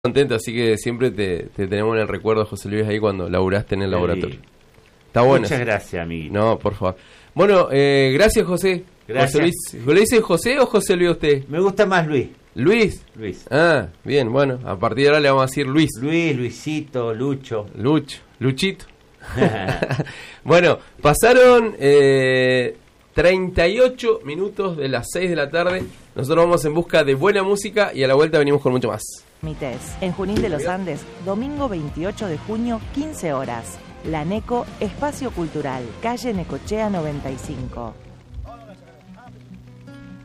contento, así que siempre te tenemos en el recuerdo, José Luis, ahí cuando laburaste en el laboratorio. Está bueno. Muchas gracias, amiguito. No, por favor. Bueno, gracias, José. Gracias. José Luis. ¿Le dice José o José Luis a usted? Me gusta más Luis. ¿Luis? Luis. Ah, bien, bueno, a partir de ahora le vamos a decir Luis. Luis, Luisito, Lucho. Luchito. Bueno, pasaron 38 minutos de las 6 de la tarde. Nosotros vamos en busca de buena música y a la vuelta venimos con mucho más. Mites, en Junín de los Andes, domingo 28 de junio, 15 horas. La NECO, Espacio Cultural, calle Necochea 95.